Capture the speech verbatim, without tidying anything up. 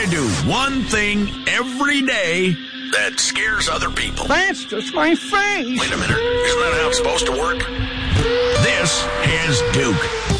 to do one thing every day that scares other people. That's just my face. Wait a minute. Isn't that how it's supposed to work? This is Duke.